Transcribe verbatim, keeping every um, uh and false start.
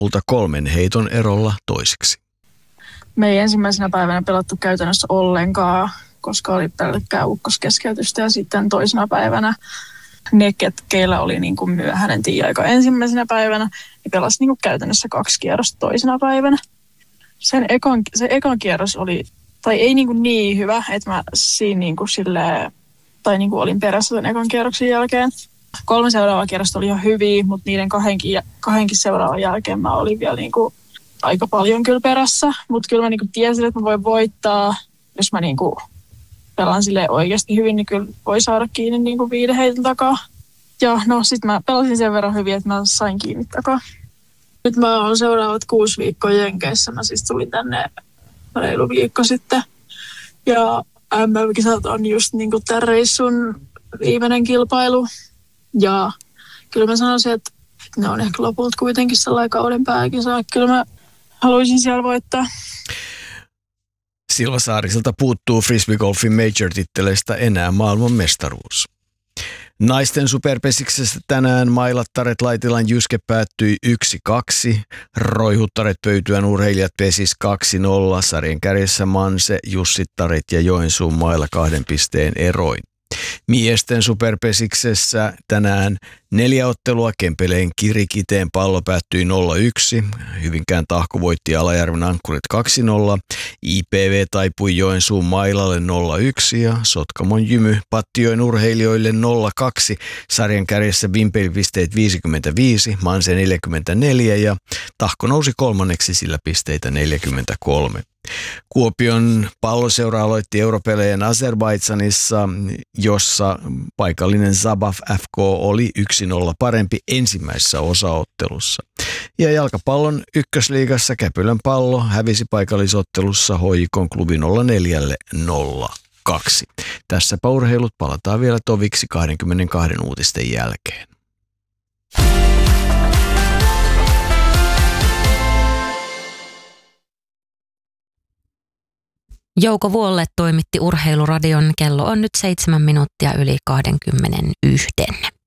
lopulta kolmen heiton erolla toiseksi. Me ei ensimmäisenä päivänä pelattu käytännössä ollenkaan, koska oli pelkkää ukkoskeskeytystä ja sitten toisena päivänä ne, keillä oli niin kuin myöhäinen tie-aika ensimmäisenä päivänä, niin pelasi niin kuin käytännössä kaksi kierrosta toisena päivänä. Sen ekan, se ekan kierros oli, tai ei niin, kuin niin hyvä, että mä siinä niin kuin silleen, tai niin kuin olin perässä sen ekan kierroksen jälkeen. Kolme seuraavaa kierrosta oli ihan hyviä, mutta niiden kahdenkin, kahdenkin seuraavan jälkeen mä olin vielä niin kuin aika paljon kyllä perässä. Mutta kyllä mä niin kuin tiesin, että mä voin voittaa, jos mä niin kuin pelaan silleen oikeasti hyvin, niin kyllä voi saada kiinni niin kuin viiden heiton takaa. Ja no sit mä pelasin sen verran hyvin, että mä sain kiinni takaa. Nyt mä oon seuraavat kuusi viikkoa Jenkeissä. Mä siis tulin tänne reilu viikko sitten. Ja M M-kisat on just niin kuin tämän reissun viimeinen kilpailu. Ja kyllä mä sanoisin, että ne on ehkä lopulta kuitenkin sellainen kauden pääkisa. Kyllä mä haluaisin siellä voittaa. Silva Saariselta puuttuu frisbeegolfin major-titteleistä enää maailman mestaruus. Naisten superpesiksestä tänään Mailattaret Laitilan Jyske päättyi yksi kaksi. Roihuttaret Pöytyän urheilijat pesis kaksi nolla. Sarjan kärjessä Manse, Jussittaret ja Joensuun Maila kahden pisteen eroin. Miesten superpesiksessä tänään neljä ottelua. Kempeleen Kirikiteen pallo päättyi nolla yksi. Hyvinkään Tahko voitti Alajärven Ankkurit kaksi nolla. I P V taipui Joensuun Mailalle nolla yksi ja Sotkamon Jymy Pattijoen urheilijoille nolla kaksi. Sarjan kärjessä Vimpelipisteet viisikymmentäviisi, Manse neljäkymmentäneljä ja Tahko nousi kolmanneksi sillä pisteitä neljäkymmentäkolme. Kuopion palloseura aloitti europelejä Azerbaidžanissa, jossa paikallinen Zabaf F K oli yksi nolla parempi ensimmäisessä osaottelussa. Ja jalkapallon ykkösliigassa Käpylän Pallo hävisi paikallisottelussa H J K:n klubi nolla neljä nolla kaksi. Tässäpä urheilut, palataan vielä toviksi kaksikymmentäkaksi uutisten jälkeen. Jouko Vuolle toimitti Urheiluradion. Kello on nyt seitsemän minuuttia yli kaksikymmentäyksi.